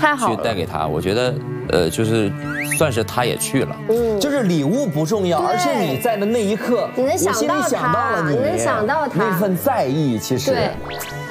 去带给他，我觉得就是算是他也去了。 就是礼物不重要，而是你在的那一刻， 你能想到他， 我心里想到了你， 你能想到他那份在意，其实。 对。